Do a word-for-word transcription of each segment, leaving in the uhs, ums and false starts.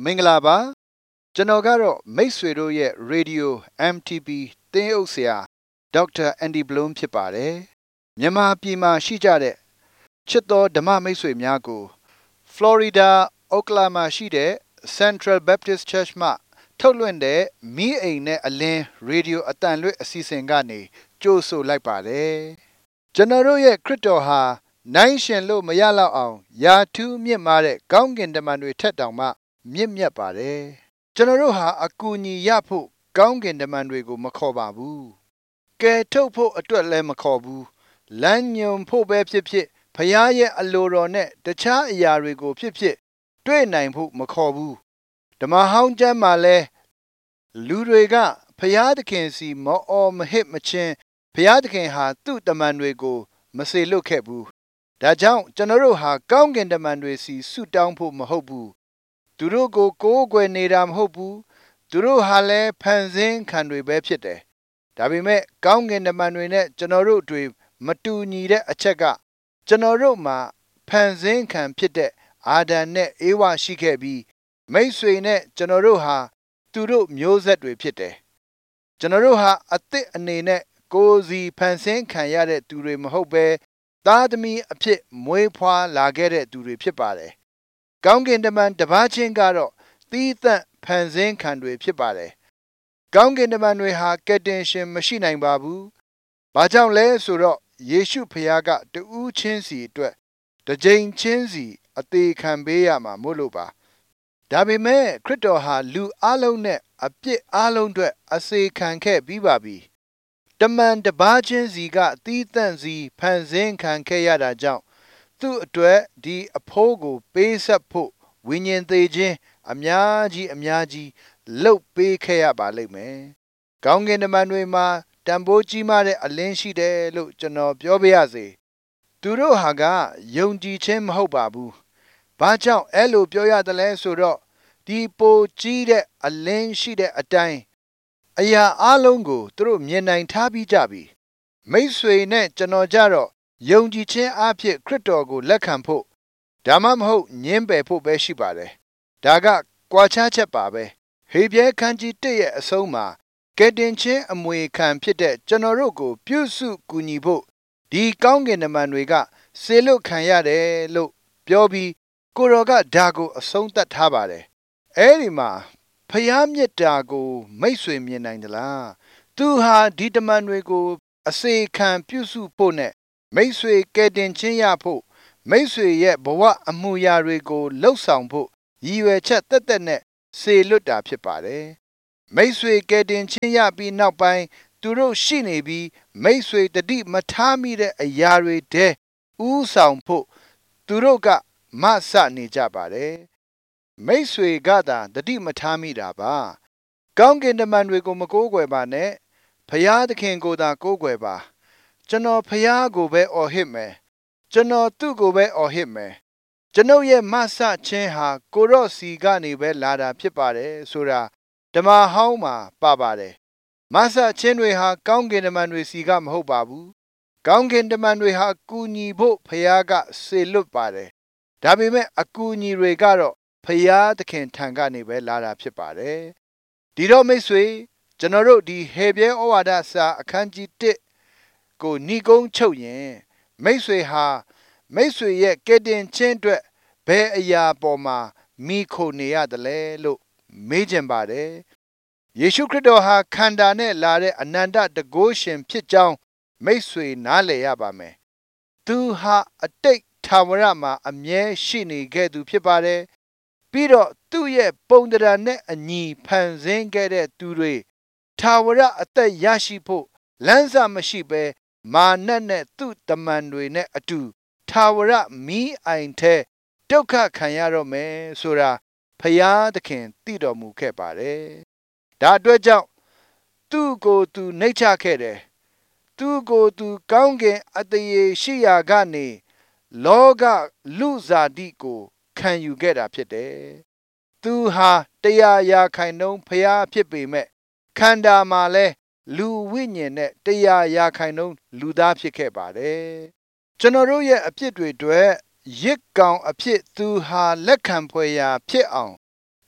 မင်္ဂလာပါကျွန်တော်ကတော့မိတ်ဆွေတို့ရဲ့ Radio အမ် တီ ပီ သင်းအုပ်ဆရာဒေါက်တာအန်ဒီဘလုံးဖြစ်ပါတယ်မြန်မာပြည်မှာရှိကြတဲ့ချစ်တော်ဓမ္မမိတ်ဆွေများကို Florida Oklahoma ရှိတဲ့ Central Baptist Church မှထုတ်လွှင့်တဲ့မီးအိမ်နဲ့အလင်း Radio အတန်လွှင့်အစီအစဉ်ကနေကြိုဆိုလိုက်ပါတယ်ကျွန်တော်တို့ရဲ့ခရစ်တော်ဟာနိုင်ရှင်လို့မရလောက်အောင်ယာထူးမြင့်မားတဲ့ကောင်းကင်တမန်တွေထက်တောင်မှမြင့်မြတ်ပါတယ်ကျွန်တော်တို့ဟာအကူအညီရဖို့ကောင်းကင်တမန်တွေကိုမခေါ်ပါဘူးကယ်ထုတ်ဖို့အတွက်လည်းမခေါ်ဘူးလမ်းညွန်ဖို့ပဲဖြစ်ဖြစ်ဖခင်ရဲ့အလိုတော်နဲ့တခြားအရာတွေကိုဖြစ်ဖြစ်တွေ့နိုင်ဖို့မခေါ်ဘူးဓမ္မဟောင်းကျမ်းမှာလဲလူတွေကဖခင်သခင်စီမောအော်မဟစ်မချင်းဖခင်သခင်ဟာသူ့တမန်တွေကိုမစေလွတ်ခဲ့ဘူးဒါကြောင့်ကျွန်တော်တို့ဟာကောင်းကင်တမန်တွေစီဆုတောင်းဖို့မဟုတ်ဘူးသူတို့ကိုကိုးကွယ်နေတာမဟုတ်ဘူးသူတို့ဟာလည်းဖန်ဆင်းခံတွေပဲဖြစ်တယ်ဒါပေမဲ့ကောင်းကင်တမန်တွေနဲ့ကျွန်တော်တို့တွေမတူညီတဲ့အချက်ကကျွန်တော်တို့မှာဖန်ဆင်းခံဖြစ်တဲ့အာဒံနဲ့အေဝါရှိခဲ့ပြီးမိတ်ဆွေနဲ့ကျွန်တော်တို့ဟာသူတို့မျိုးဆက်တွေဖြစ်တယ်ကျွန်တော်တို့ဟာအသစ်အနေနဲ့ကိုယ်စီဖန်ဆင်းခံရတဲ့သူတွေမဟုတ်ပဲသားသမီးအဖြစ်မွေးဖွားလာခဲ့တဲ့သူတွေဖြစ်ပါတယ်ကောင်းကင်တမန်တစ်ပါးချင်းကတော့သီးသန့်ဖန်ဆင်းခံတွေဖြစ်ပါတယ်ကောင်းကင်တမန်တွေဟာကယ်တင်ရှင်မရှိနိုင်ပါဘူးဘာကြောင့်လဲဆိုတော့ယေရှုဖခင်ကတူးချင်းစီအတွက်တစ်ကြိမ်ချင်းစီအသေးခံပေးရမှာမို့လို့ပါဒါပေမဲ့ခရစ်တော်ဟာလူအလုံးနဲ့အပြစ်အလုံးအတွက်အစေခံခဲ့ပြီးပါပြီတမန်တစ်ပါးချင်းစီကသီးသန့်စီဖန်ဆင်းခံခဲ့ရတာကြောင့်သူ့အတွက်ဒီအဖိုးကိုပေးဆက်ဖို့ဝိညာဉ်သေးခြင်းအများကြီးအများကြီးလှုပ်ပေးခဲ့ရပါလိမ့်မယ်။ကောင်းကင်တမန်တွေမှာတန်ဖိုးကြီးမားတဲ့အလင်းရှိတယ်လို့ကျွန်တော်ပြောပြရစေ။သူတို့ဟာကယုံကြည်ခြင်းမဟုတ်ပါဘူး။ဘာကြောင့်အဲ့လိုပြောရတယ်လဲဆိုတော့ဒီပိုကြီးတဲ့အလင်းရှိတဲ့အတိုင်းအရာအလုံးကိုသူတို့မြင်နိုင်ထားပြီးကြပြီ။မိတ်ဆွေနဲ့ကျွန်တော်ကြတော့ယုံကြည်ခြင်းအဖြစ်ခရစ်တော်ကိုလက်ခံဖို့ဒါမှမဟုတ်ညှင်းပယ်ဖို့ပဲရှိပါတယ်ဒါကကွာခြားချက်ပါပဲဟေဘရဲခန်းကြီးတစ်ရဲ့အဆုံးမှာကယ်တင်ခြင်းအမွေခံဖြစ်တဲ့ကျွန်တော်တို့ကိုပြုစုကူညီဖို့ဒီကောင်းကင်တမန်တွေကစေလွတ်ခံရတယ်လို့ပြောပြီးကိုတော်ကဒါကိုအဆုံးသတ်ထားပါတယ်အဲဒီမှာဖျားမြစ်တာကိုမိတ်ဆွေမြင်နိုင်သလားသူဟာဒီတမန်တွေကိုအစေခံပြုစုဖို့နဲ့မိတ်ဆွေကယ်တင်ခြင်းရဖို့မိတ်ဆွေရဲ့ဘဝအမှုရာတွေကိုလှုပ်ဆောင်ဖို့ရည်ရွယ်ချက်တက်တက်နဲ့စေလွတ်တာဖြစ်ပါတယ်မိတ်ဆွေကယ်တင်ခြင်းရပြီးနောက်ပိုင်းသူတို့ရှိနေပြီးမိတ်ဆွေတတိမထားမိတဲ့အရာတွေတဲဥဆောင်ဖို့သူတို့ကမဆနေကြပါတယ်မိတ်ဆွေကသာတတိမထားမိတာပါကောင်းကင်တမန်တွေကိုမကိုးကွယ်ပါနဲ့ဖျားသခင်ကိုသာကိုးကွယ်ပါကျွန်တော်ဖျားကိုပဲအော်ဟစ်မယ်ကျွန်တော်သူ့ကိုပဲအော်ဟစ်မယ်ကျွန်ုပ်ရဲ့မဆချင်းဟာကိုရော့စီကနေပဲလာတာဖြစ်ပါတယ်ဆိုတာဓမ္မဟောင်းမှာပါပါတယ်မဆချင်းတွေဟာကောင်းကင်တမန်တွေစီကမဟုတ်ပါဘူးကောင်းကင်တမန်တွေဟာကူညီဖို့ဖျားကစေလွတ်ပါတယ်ဒါပေမဲ့အကူအညီတွေကတော့ဖျားသခင်ထံကနေပဲလာတာဖြစ်ပါတယ်ဒီတော့မိတ်ဆွေကျွန်တော်တို့ဒီဟေဘရဲဩဝါဒစာအခန်းကြီးတစ်ကိုညီကုန်းချုပ်ရင်မိတ်ဆွေဟာမိတ်ဆွေရဲ့ကယ်တင်ခြင်းအတွက်ဘယ်အရာပေါ်မှာမိခိုနေရတယ်လဲလို့မေးချင်ပါတယ်ယေရှုခရစ်တော်ဟာခန္ဓာနဲ့လာတဲ့အနန္တတကုရှင်ဖြစ်ကြောင်းမိတ်ဆွေနားလည်ရပါမယ်သူဟာအတိတ်ထာဝရမှာအမြဲရှိနေခဲ့သူဖြစ်ပါတယ်ပြီးတော့သူ့ရဲ့ပုံသဏ္ဍာန်နဲ့အညီဖန်ဆင်းခဲ့တဲ့သူတွေထာဝရအသက်ရရှိဖို့လမ်းစာမရှိဘဲမာနနဲ့သူ့တမန်တွေနဲ့အတူထာဝရမီးအိုင်ထဲဒုက္ခခံရတော့မယ်ဆိုတာဖျားသခင်သိတော်မူခဲ့ပါတယ်ဒါအတွက်ကြောင့်သူ့ကိုယ်သူနှိမ့်ချခဲ့တယ်သူ့ကိုယ်သူကောင်းကင်အတရေရှိရာကနေလောကလူစားတိကိုခံယူခဲ့တာဖြစ်တယ်သူဟာတရားရာခိုင်နှုန်းဖျားဖြစ်ပေမဲ့ခန္ဓာမှာလဲလူဝိညာဉ်နဲ့တရားရာခိုင်နှုန်းလူသားဖြစ်ခဲ့ပါတယ်ကျွန်တော်တို့ရဲ့အဖြစ်တွေအတွက်ရစ်ကောင်အဖြစ်သူဟာလက်ခံဖွယ်ရာဖြစ်အောင်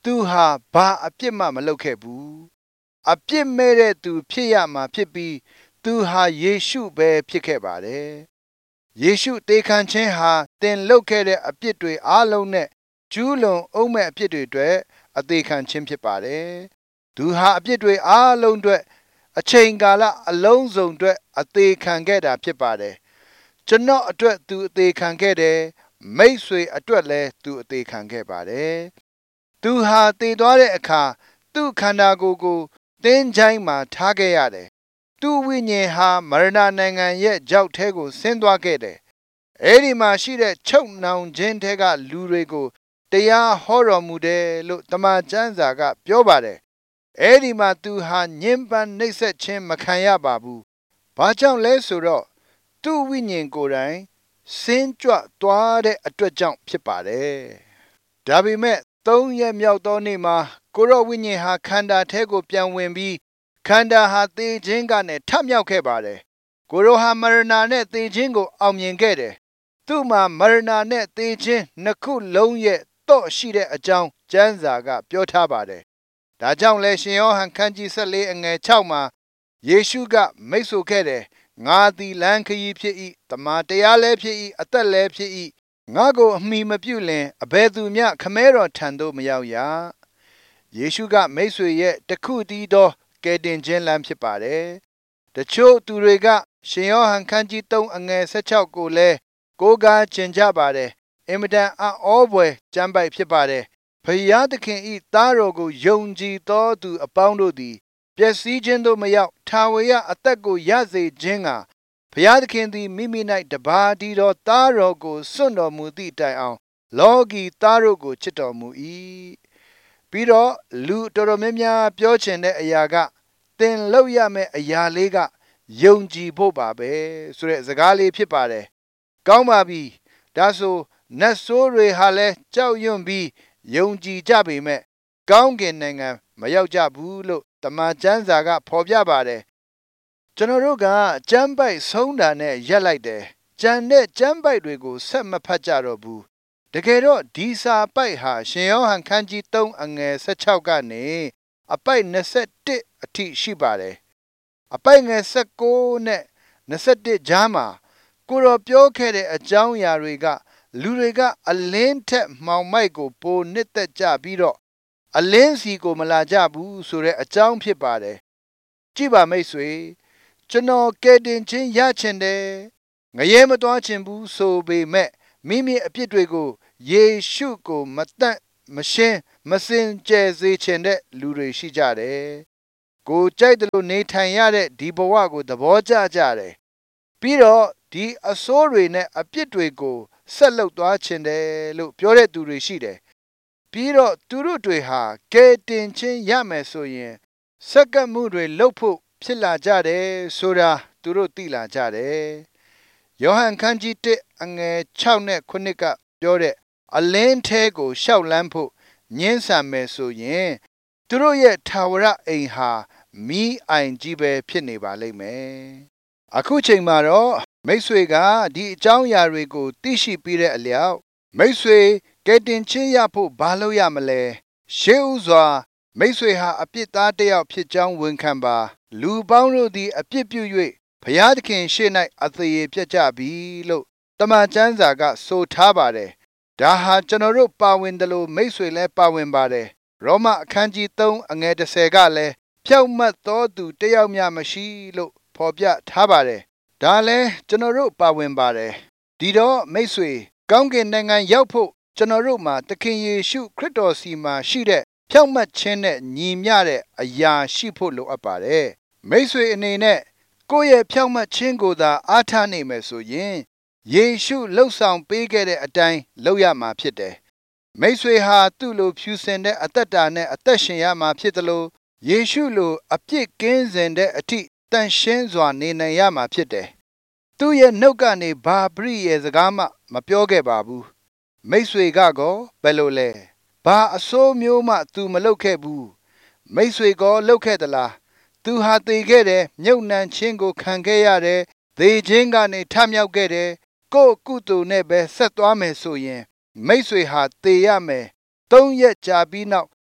သူဟာဘာအပြစ်မှမလုပ်ခဲ့ဘူးအပြစ်မဲ့တဲ့သူဖြစ်ရမှာဖြစ်ပြီးသူဟာယေရှုပဲဖြစ်ခဲ့ပါတယ်ယေရှုတေခံခြင်းဟာတင်လုပ်ခဲ့တဲ့အပြစ်တွေအားလုံးနဲ့ကျူးလွန်အုံးမဲ့အပြစ်တွေအတွက်အသေးခံခြင်းဖြစ်ပါတယ်သူဟာအပြစ်တွေအားလုံးအတွက်အချိန်ကာလအလုံးစုံအတွက်အသေးခံခဲ့တာဖြစ်ပါတယ်ကျွန်တော်အတွက်သူအသေးခံခဲ့တယ်မိတ်ဆွေအတွက်လည်းသူအသေးခံခဲ့ပါတယ်သူဟာတည်သွားတဲ့အခါသူ့ခန္ဓာကိုယ်ကိုတင်းချိုင်းမှာထားခဲ့ရတယ်သူ့ဝိညာဉ်ဟာမရဏနိုင်ငံရဲ့ကြောက်ထဲကိုဆင်းသွားခဲ့တယ်အဲ့ဒီမှာရှိတဲ့ချုပ်နှောင်ခြင်းထဲကလူတွေကိုတရားဟောတော်မူတယ်လို့တမန်ကျမ်းစာကပြောပါတယ်အဲ့ဒီမှာသူဟာညှဉ်းပန်းနှိပ်စက်ခြင်းမခံရပါဘူးဘာကြောင့်လဲဆိုတော့သူ့ဝိညာဉ်ကိုယ်တိုင်ဆင်းကြွသွားတဲ့အတွက်ကြောင့်ဖြစ်ပါတယ်ဒါပေမဲ့သုံးရက်မြောက်သောနေ့မှာကိုရောဝိညာဉ်ဟာခန္ဓာထဲကိုပြန်ဝင်ပြီးခန္ဓာဟာသေခြင်းကနေထမြောက်ခဲ့ပါတယ်ကိုရောဟာမရဏနဲ့သေခြင်းကိုအောင်မြင်ခဲ့တယ်သူ့မှာမရဏနဲ့သေခြင်းနှစ်ခုလုံးရဲ့တော့ရှိတဲ့အကြောင်းကျမ်းစာကပြောထားပါတယ်ဒါကြောင့်လဲရှင်ယောဟန်ခန်းကြီး၁၄အငယ်၆မှာယေရှုကမိတ်ဆိုခဲ့တယ်ငါသည်လမ်းခရီးဖြစ်၏တမန်တရားလည်းဖြစ်၏အသက်လည်းဖြစ်၏ငါကိုအမိမပြုလင်အဘယ်သူမျှခမဲတော်ထံသို့မရောက်ရယေရှုကမိတ်ဆွေရဲ့တခုတည်းသောကယ်တင်ခြင်းလမ်းဖြစ်ပါတယ်တချို့သူတွေကရှင်ယောဟန်ခန်းကြီး၃အငယ်၁၆ကိုလည်းကိုးကားကျင်ကြပါတယ်အင်မတန်အံ့ဩဖွယ်ကျမ်းပိုက်ဖြစ်ပါတယ်ဖယားသခင်၏သားတော်ကိုယုံကြည်သောသူအပေါင်းတို့သည်ပျက်စီးခြင်းသို့မရောက်ထာဝရအသက်ကိုရစေခြင်းကဖယားသခင်သည်မိမိ၌တပါးတည်းသောသားတော်ကိုစွန့်တော်မူသည့်တိုင်အောင်လောကီသားတို့ကိုချစ်တော်မူ၏ပြီးတော့လူတော်တော်များများပြောချင်တဲ့အရာကသင်လုပ်ရမယ့်အရာလေးကယုံကြည်ဖို့ပါပဲဆိုတဲ့စကားလေးဖြစ်ပါတယ်ကောင်းပါပြီဒါဆိုနတ်ဆိုးတွေဟာလည်းကြောက်ရွံ့ပြီးယုံကြည်ကြပေမဲ့ကောင်းကင်နိုင်ငံမရောက်ကြဘူးလို့တမန်ကျမ်းစာကဖော်ပြပါတယ်ကျွန်တော်တို့ကကျမ်းပိုက်ဆုံးတာနဲ့ရက်လိုက်တယ်ကျန်တဲ့ကျမ်းပိုက်တွေကိုဆက်မဖတ်ကြတော့ဘူးတကယ်တော့ဒီစာပိုက်ဟာရှင်ယောဟန်ခန်းကြီး၃အငယ်၁၆ကနေအပိုက်၂၁အထိရှိပါတယ်အပိုက်ငယ်၁၉နဲ့၂၁ကြားမှာကိုတော်ပြောခဲ့တဲ့အကြောင်းအရာတွေကလူတွေကအလင်းထက်မှောင်မိုက်ကိုပိုနှစ်သက်ကြပြီးတော့အလင်းစီကိုမလာကြဘူးဆိုတဲ့အကြောင်းဖြစ်ပါတယ်ကြည့်ပါမိတ်ဆွေကျွန်တော်ကယ်တင်ခြင်းရချင်တယ်ငရဲမသွားချင်ဘူးဆိုပေမဲ့မိမိအပြစ်တွေကိုယေရှုကိုမတတ်မရှင်းမစင်ကြယ်စေချင်တဲ့လူတွေရှိကြတယ်ကိုကြိုက်တယ်လို့နေထိုင်ရတဲ့ဒီဘဝကိုသဘောကျကြတယ်ပြီးတော့ဒီအဆိုးတွေနဲ့အပြစ်တွေကိုဆက်လုပ်သွားချင်တယ်လို့ပြောတဲ့သူတွေရှိတယ်ပြီးတော့သူတို့တွေဟာကယ်တင်ခြင်းရမယ်ဆိုရင်စက္ကန့်မှုတွေလုပ်ဖို့ဖြစ်လာကြတယ်ဆိုတာသူတို့သိလာကြတယ်ယောဟန်ခန်းကြီး၁အငယ်၆နဲ့၉ကပြောတဲ့အလင်းထဲကိုရှောက်လန်းဖို့ညှင်းဆန်မယ်ဆိုရင်သူတို့ရဲ့ထာဝရအိမ်ဟာမီးအိုင်ကြီးပဲဖြစ်နေပါလိမ့်မယ်အခုချိန်မှာတော့မိတ်ဆွေကဒီအကြောင်းအရာတွေကိုသိရှိပြီးတဲ့အလျောက်မိတ်ဆွေကယ်တင်ခြင်းရဖို့ဘာလုပ်ရမလဲရှေးဥစွာမိတ်ဆွေဟာအပြစ်သားတစ်ယောက်ဖြစ်ကြောင်းဝန်ခံပါလူပေါင်းတို့သည်အပြစ်ပြု၍ဘုရားသခင်ရှေ့၌အသရေပြတ်ကြပြီလို့တမန်ကျမ်းစာကဆိုထားပါတယ်ဒါဟာကျွန်တော်တို့ပါဝင်တယ်လို့မိတ်ဆွေလည်းပါဝင်ပါတယ်ရောမအခန်းကြီး၃အငယ်၁၀ကလည်းဖြောက်မှတ်သောသူတစ်ယောက်မျှမရှိလို့ဖော်ပြထားပါတယ်ဒါလည်းကျွန်တော်တို့ပါဝင်ပါတယ်ဒီတော့မိတ်ဆွေကောင်းကင်နိုင်ငံရောက်ဖို့ကျွန်တော်တို့မှာသခင်ယေရှုခရစ်တော်စီမှာရှိတဲ့ဖြောက်မှတ်ခြင်းနဲ့ညီမျှတဲ့အရာရှိဖို့လိုအပ်ပါတယ်မိတ်ဆွေအနေနဲ့ကိုယ့်ရဲ့ဖြောက်မှတ်ခြင်းကိုသာအားထားနေမယ်ဆိုရင်ယေရှုလှုပ်ဆောင်ပေးခဲ့တဲ့အတိုင်းလုပ်ရမှာဖြစ်တယ်မိတ်ဆွေဟာသူ့လိုဖြူစင်တဲ့အသက်တာနဲ့အသက်ရှင်ရမှာဖြစ်တယ်လို့ယေရှုလိုအပြစ်ကင်းစင်တဲ့အထိတန်ရှင်းစွာနေနိုင်ရမှာဖြစ်တယ်သူ့ရဲ့နှုတ်ကနေဘာပရိယေစကားမှမပြောခဲ့ပါဘူးမိတ်ဆွေကကောဘယ်လိုလဲဘာအဆိုးမျိုးမှသူမလုပ်ခဲ့ဘူးမိတ်ဆွေကောလုပ်ခဲ့သလားသူဟာသေခဲ့တယ်မြုပ်နှံခြင်းကိုခံခဲ့ရတယ်သေခြင်းကနေထမြောက်ခဲ့တယ်ကိုယ့်ကုသိုလ်နဲ့ပဲဆက်သွားမယ်ဆိုရင်မိတ်ဆွေဟာသေရမယ်သုံးရက်ကြာပြီးနောက်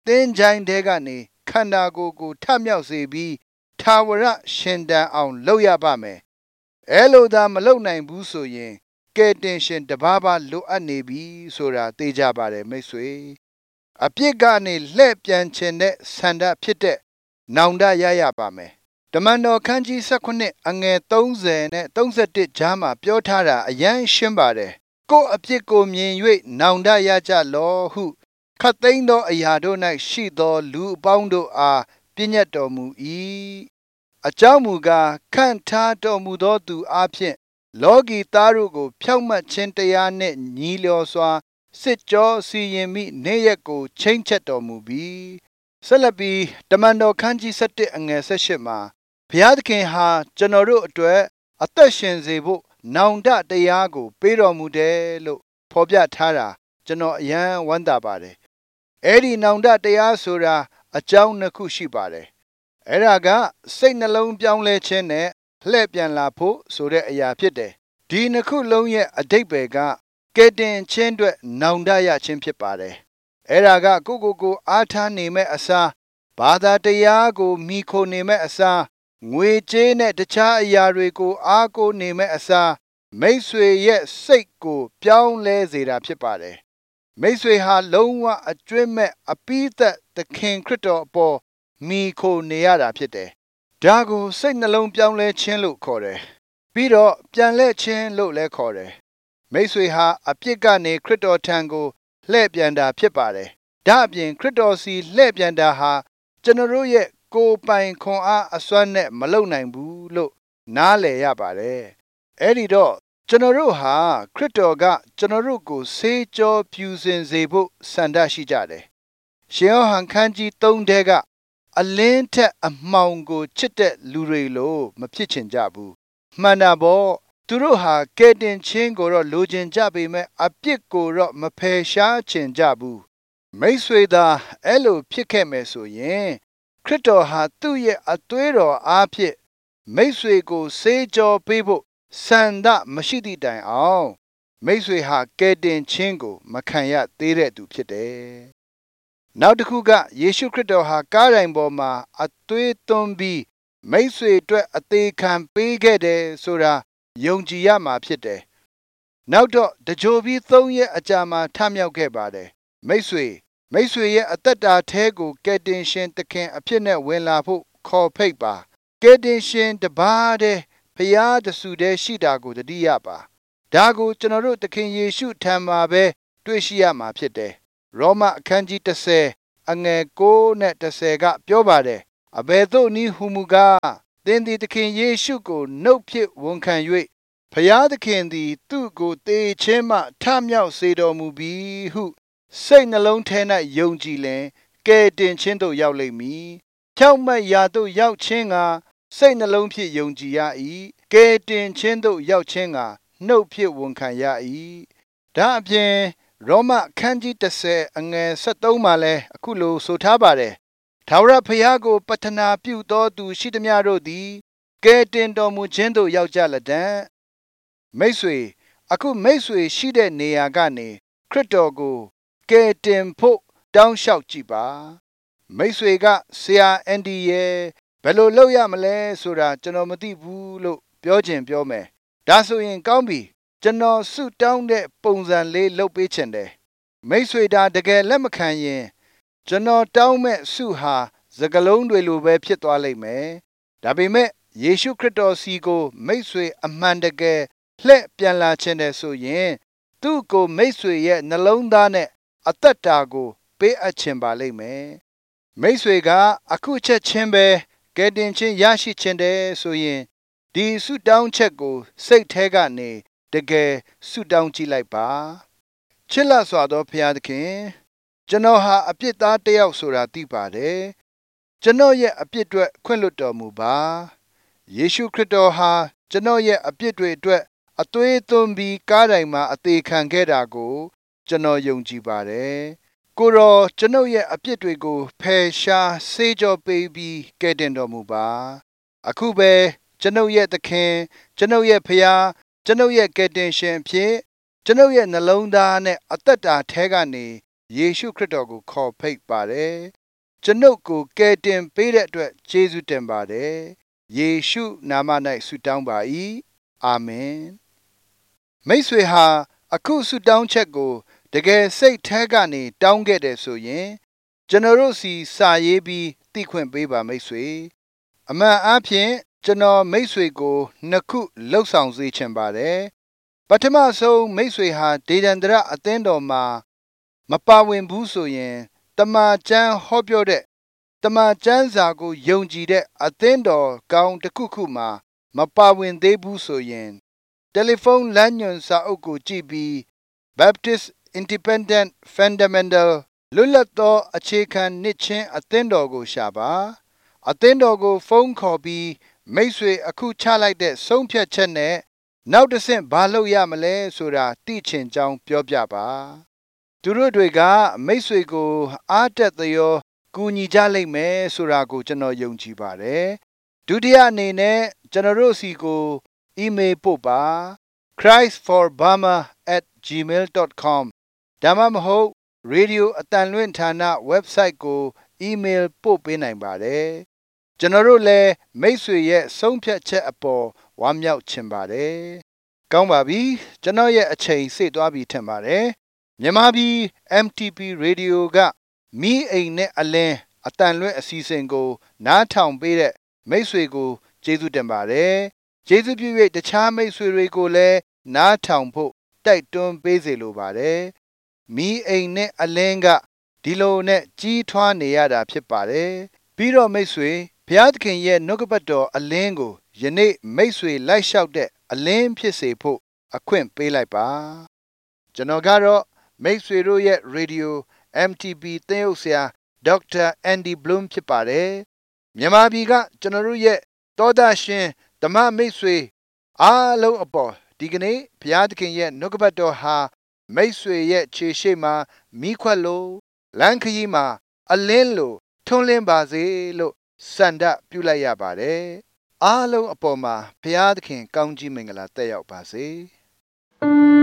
သင်ချိုင်းတဲကနေခန္ဓာကိုယ်ကိုထမြောက်စေပြီးထာဝရရှင်တန်အောင်လုပ်ရပါမယ်အဲလိုသာမလုပ်နိုင်ဘူးဆိုရင်ကယ်တင်ရှင်တပါးပါလိုအပ်နေပြီဆိုတာသိကြပါတယ်မိတ်ဆွေအပြစ်ကနေလှည့်ပြန်ခြင်းတဲ့ဆန္ဒဖြစ်တဲ့နောင်တရရပါမယ်တမန်တော်ခန်းကြီး၁၈အငယ်၃၀နဲ့၃၁ကြားမှာပြောထားတာအယမ်းရှင်းပါတယ်ကိုယ်အပြစ်ကိုမြင်၍နောင်တရကြလောဟုခတ်သိမ်းသောအရာတို့၌ရှိသောလူအပေါင်းတို့အားပြညတ်တော်မူ၏အကြောင်းမူကားခန့်ထားတော်မူသောသူအားဖြင့်လောကီသားတို့ကိုဖြောက်မှတ်ခြင်းတရားနှင့်ညီလျော်စွာစစ်ကြောစီရင်မိနေ့ရက်ကိုချိန်ချက်တော်မူပြီးဆက်လက်ပြီးတမန်တော်ခန်းကြီး၁၁အငယ်၁၈မှာဘုရားသခင်ဟာကျွန်တော်တို့အတွက်အသက်ရှင်စေဖို့နောင်တတရားကိုပေးတော်မူတယ်လို့ဖော်ပြထားတာကျွန်တော်အယံဝမ်းသာပါတယ်အဲ့ဒီနောင်တတရားဆိုတာအကြောင်းနှစ်ခုရှိပါတယ်အဲ့ဒါကစိတ်နှလုံးပြောင်းလဲခြင်းနဲ့လှည့်ပြန်လာဖို့ဆိုတဲ့အရာဖြစ်တယ်ဒီနှစ်ခုလုံးရဲ့အဓိပ္ပာယ်ကကယ်တင်ခြင်းအတွက်နောင်တရခြင်းဖြစ်ပါတယ်အဲ့ဒါကကိုကိုကိုအားထားနေမဲ့အစားဘာသာတရားကိုမိခိုနေမဲ့အစားငွေကြေးနဲ့တခြားအရာတွေကိုအားကိုးနေမဲ့အစားမိတ်ဆွေရဲ့စိတ်ကိုပြောင်းလဲစေတာဖြစ်ပါတယ်မိတ်ဆွေဟာလုံးဝအကျွင့်မဲ့အပိသက်သခင်ခရစ်တော်အပေါ်မိခိုနေရတာဖြစ်တယ်ဒါကိုစိတ်နှလုံးပြောင်းလဲခြင်းလို့ခေါ်တယ်ပြီးတော့ပြန်လဲခြင်းလို့လည်းခေါ်တယ်မိတ်ဆွေဟာအပြစ်ကနေခရစ်တော်ထံကိုလှည့်ပြန်တာဖြစ်ပါတယ်ဒါအပြင်ခရစ်တော်စီလှည့်ပြန်တာဟာကျွန်တော်တို့ရဲ့ကိုယ်ပိုင်ခွန်အားအစွမ်းနဲ့မလုံနိုင်ဘူးလို့နားလည်ရပါတယ်အဲ့ဒီတော့ကျွန်တော်တို့ဟာခရစ်တော်ကကျွန်တော်တို့ကိုဆေးကြောပြူစင်စေဖို့ဆန္ဒရှိကြတယ်ရှင်ယောဟန်ခန်းကြီး၃ထဲကအလင်းထက်အမှောင်ကိုချစ်တဲ့လူတွေလို့မဖြစ်ချင်ကြဘူးမှန်တာပေါ့သူတို့ဟာကယ်တင်ခြင်းကိုတော့လိုချင်ကြပေမဲ့အပြစ်ကိုတော့မဖယ်ရှားချင်ကြဘူးမိတ်ဆွေသာအဲ့လိုဖြစ်ခဲ့မယ်ဆိုရင်ခရစ်တော်ဟာသူ့ရဲ့အသွေးတော်အားဖြင့်မိတ်ဆွေကိုဆေးကြောပေးဖို့ဆန္ဒမရှိသည့်တိုင်အောင်မိတ်ဆွေဟာကယ်တင်ခြင်းကိုမခံရသေးတဲ့သူဖြစ်တယ်နောက်တစ်ခုကယေရှုခရစ်တော်ဟာကားတိုင်ပေါ်မှာအသွေးသွန်းပြီးမိတ်ဆွေအတွက်အသေးခံပေးခဲ့တယ်ဆိုတာယုံကြည်ရမှာဖြစ်တယ်နောက်တော့တကြိုပြီးသုံးရက်အကြာမှာထမြောက်ခဲ့ပါတယ်မိတ်ဆွေမိတ်ဆွေရဲ့အသက်တာแท้ကိုကယ်တင်ရှင်သခင်အဖြစ်နဲ့ဝင်လာဖို့ခေါ်ဖိတ်ပါကယ်တင်ရှင်တပါးတည်းဖျားတဆူတည်းရှိတာကိုတတိယပါဒါကိုကျွန်တော်တို့သခင်ယေရှုထံမှာပဲတွေ့ရှိရမှာဖြစ်တယ်ရောမအခန်းကြီး၁၀အငယ်၉နဲ့၁၀ကပြောပါတယ်အဘယ်သို့နည်းဟုမူကားသင်သည်သခင်ယေရှုကိုနှုတ်ဖြင့်ဝန်ခံ၍ဖျားသခင်သည်သူ့ကိုသေခြင်းမှထမြောက်စေတော်မူပြီဟုစိတ်နှလုံးထဲ၌ယုံကြည်လင်ကယ်တင်ခြင်းသို့ရောက်လိမ့်မည်ဖြောင့်မတ်ရာသို့ရောက်ခြင်းကစိတ်နှလုံးဖြင့်ယုံကြည်ရ၏ကယ်တင်ခြင်းသို့ရောက်ခြင်းကနှုတ်ဖြင့်ဝန်ခံရ၏ဒါအပြင်ရောမအခန်းကြီး၁၀အငယ်၁၃မှာလည်းအခုလိုဆိုထားပါတယ်ထာဝရဘုရားကိုပတနာပြုသောသူရှိသမျှတို့သည်ကယ်တင်တော်မူခြင်းသို့ရောက်ကြလတံ့မိတ်ဆွေအခုမိတ်ဆွေရှိတဲ့နေရာကနေခရစ်တော်ကိုကယ်တင်ဖို့တောင်းလျှောက်ကြည့်ပါမိတ်ဆွေကဆရာအန်ဒီရဲ့ဘယ်လိုလုပ်ရမလဲဆိုတာကျွန်တော်မသိဘူးလို့ပြောချင်ပြောမယ်ဒါဆိုရင်ကောင်းပြီကျွန်တော်ဆုတောင်းတဲ့ပုံစံလေးလုပ်ပေးချင်တယ်မိတ်ဆွေဒါတကယ်လက်မခံရင်ကျွန်တော်တောင်းမဲ့ဆုဟာစကလုံးတွေလိုပဲဖြစ်သွားလိမ့်မယ်ဒါပေမဲ့ယေရှုခရစ်တော်စီကိုမိတ်ဆွေအမှန်တကယ်လှည့်ပြန်လာခြင်းတဲ့ဆိုရင်သူ့ကိုမိတ်ဆွေရဲ့နှလုံးသားနဲ့အသက်တာကိုပေးအပ်ခြင်းပါလိမ့်မယ်မိတ်ဆွေကအခုချက်ချင်းပဲကယ်တင်ခြင်းရရှိခြင်းတဲ့ဆိုရင်ဒီဆုတောင်းချက်ကိုစိတ်ထဲကနေတကယ်ဆုတောင်းကြည့်လိုက်ပါချစ်လစွာသောဘုရားသခင်ကျွန်တော်ဟာအပြစ်သားတစ်ယောက်ဆိုတာသိပါတယ်ကျွန်တော်ရဲ့အပြစ်တွေခွင့်လွှတ်တော်မူပါယေရှုခရစ်တော်ဟာကျွန်တော်ရဲ့အပြစ်တွေအတွက်အသွေးသွန်းပြီးကားတိုင်မှာအသေးခံခဲ့တာကိုကျွန်တော်ယုံကြည်ပါတယ်ကိုရောကျွန်ုပ်ရဲ့အပြစ်တွေကိုဖယ်ရှားဆေးကြောပေးပြီးကယ်တင်တော်မူပါအခုပဲကျွန်ုပ်ရဲ့သခင်ကျွန်ုပ်ရဲ့ဖခင်ကျွန်ုပ်ရဲ့ကယ်တင်ရှင်ဖြစ်ကျွန်ုပ်ရဲ့နှလုံးသားနဲ့အသက်တာထဲကနေယေရှုခရစ်တော်ကိုခေါ်ဖိတ်ပါတယ်ကျွန်ုပ်ကိုကယ်တင်ပေးတဲ့အတွက်ကျေးဇူးတင်ပါတယ်ယေရှုနာမ၌ဆုတောင်းပါ၏အာမင်မိတ်ဆွေဟာအခုဆုတောင်းချက်ကိုတကယ်စိတ်แท้ကနေတောင်းခဲ့တယ်ဆိုရင်ကျွန်တော်တို့စီစာရေးပြီးသိခွင့်ပေးပါမိတ်ဆွေအမှန်အားဖြင့်ကျွန်တော်မိတ်ဆွေကိုနှစ်ခုလှုပ်ဆောင်စေချင်ပါတယ်ပထမဆုံးမိတ်ဆွေဟာဒေဒန္တရအသင်းတော်မှာမပါဝင်ဘူးဆိုရင်တမန်ကျမ်းဟောပြောတဲ့တမန်ကျမ်းစာကိုယုံကြည်တဲ့အသင်းတော်ကောင်းတစ်ခုခုမှာမပါဝင်သေးဘူးဆိုရင်တယ်လီဖုန်းလမ်းညွှန်စာအုပ်ကိုကြည့်ပြီး Baptist Independent Fundamental လွတ်လပ်သောအခြေခံနှစ်ချင်းအသင်းတော်ကိုရှာပါအသင်းတော်ကိုဖုန်းခေါ်ပြီးမိတ်ဆွေအခုချလိုက်တဲ့ဆုံးဖြတ်ချက်နဲ့နောက်တစ်ဆင့်ဘာလုပ်ရမလဲဆိုတာသိချင်ကြောင်းပြောပြပါသူတို့တွေကမိတ်ဆွေကိုအားတက်သရောကူညီကြလိမ့်မယ်ဆိုတာကိုကျွန်တော်ယုံကြည်ပါတယ်ဒုတိယအနေနဲ့ကျွန်တော်တို့စီကိုအီးမေးလ်ပို့ပါ christ for burma at gmail dot com ဒါမှမဟုတ်ရေဒီယိုအတန်လွင့်ဌာန website ကိုအီးမေးလ်ပို့ပေးနိုင်ပါတယ်ကျွန်တော်တို့လည်းမိတ်ဆွေရဲ့ဆုံးဖြတ်ချက်အပေါ်ဝမ်းမြောက်ချင်ပါတယ်ကောင်းပါပြီကျွန်တော်ရဲ့အချိန်စေ့သွားပြီထင်ပါတယ်မြန်မာပြည် အမ် တီ ပီ Radio ကမီးအိမ်နဲ့အလင်းအတန်လွင့်အစီအစဉ်ကိုနားထောင်ပေးတဲ့မိတ်ဆွေကိုကျေးဇူးတင်ပါတယ်ကျေးဇူးပြု၍တခြားမိတ်ဆွေတွေကိုလည်းနားထောင်ဖို့တိုက်တွန်းပေးစေလိုပါတယ်မီးအိမ်နဲ့အလင်းကဒီလိုနဲ့ကြီးထွားနေရတာဖြစ်ပါတယ်ပြီးတော့မိတ်ဆွေဘုရားသခင်ရဲ့နှုတ်ကပတ်တော်အလင်းကိုယနေ့မိတ်ဆွေလိုက်လျှောက်တဲ့အလင်းဖြစ်စေဖို့အခွင့်ပေးလိုက်ပါကျွန်တော်ကတော့မိတ်ဆွေတို့ရဲ့ရေဒီယို အမ် တီ ပီ သင်းအုပ်ဆရာဒေါက်တာအန်ဒီဘလုံဖြစ်ပါတယ်မြန်မာပြည်ကကျွန်တော်တို့ရဲ့သောတာရှင်ဓမ္မမိတ်ဆွေအားလုံးအပေါ်ဒီကနေ့ဘုရားသခင်ရဲ့နှုတ်ကပတ်တော်ဟာမိတ်ဆွေရဲ့ခြေရှိမှမိခွက်လို့လမ်းခရီးမှာအလင်းလို့ထွန်းလင်းပါစေလို့စန္ဒပြုလိုက်ရပါတယ်အားလုံးအပေါ်မှာဘုရားသခင်ကောင်းကြီးမင်္ဂလာတက်ရောက်ပါစေ